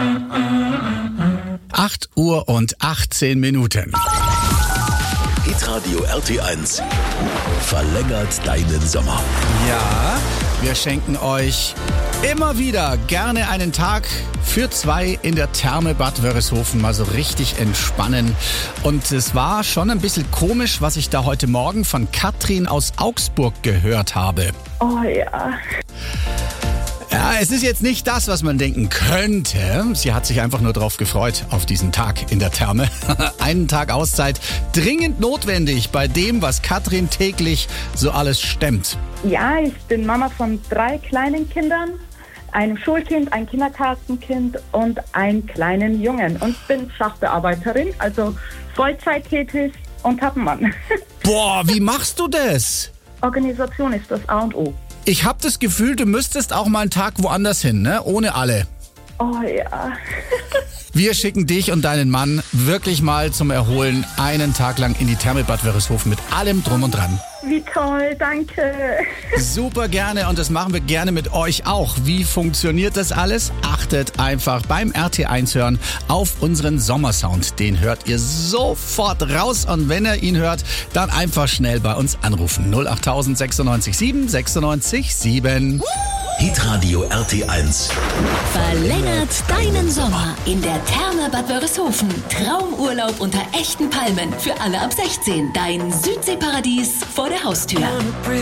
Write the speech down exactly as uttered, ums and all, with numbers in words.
acht Uhr und achtzehn Minuten. Hitradio R T eins verlängert deinen Sommer. Ja, wir schenken euch immer wieder gerne einen Tag für zwei in der Therme Bad Wörishofen, mal so richtig entspannen. Und es war schon ein bisschen komisch, was ich da heute Morgen von Katrin aus Augsburg gehört habe. Oh ja. Ja, es ist jetzt nicht das, was man denken könnte. Sie hat sich einfach nur drauf gefreut, auf diesen Tag in der Therme. Einen Tag Auszeit, dringend notwendig bei dem, was Katrin täglich so alles stemmt. Ja, ich bin Mama von drei kleinen Kindern, einem Schulkind, ein Kindergartenkind und einem kleinen Jungen. Und bin Sachbearbeiterin, also Vollzeit tätig und hab einen Mann. Boah, wie machst du das? Organisation ist das A und O. Ich habe das Gefühl, du müsstest auch mal einen Tag woanders hin, ne? Ohne alle. Oh ja. Wir schicken dich und deinen Mann wirklich mal zum Erholen einen Tag lang in die Therme Bad Wörishofen mit allem drum und dran. Wie toll, danke. Super gerne und das machen wir gerne mit euch auch. Wie funktioniert das alles? Achtet einfach beim R T eins Hören auf unseren Sommersound. Den hört ihr sofort raus und wenn ihr ihn hört, dann einfach schnell bei uns anrufen. null acht sechsundneunzig sieben sechsundneunzig sieben. Hitradio R T eins verlängert deinen Sommer in der Therme Bad Wörishofen. Traumurlaub unter echten Palmen für alle ab sechzehn. Dein Südseeparadies vor der Haustür.